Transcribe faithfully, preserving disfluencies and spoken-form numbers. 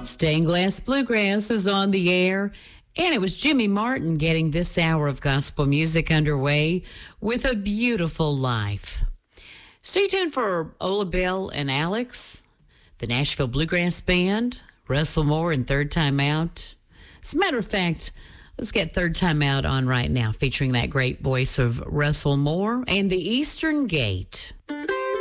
Stained Glass Bluegrass is on the air, and it was Jimmy Martin getting this hour of gospel music underway with A Beautiful Life. Stay tuned for Ola Bell and Alex, the Nashville Bluegrass Band, Russell Moore and Third Time Out. As a matter of fact, let's get Third Time Out on right now, featuring that great voice of Russell Moore and the Eastern Gate.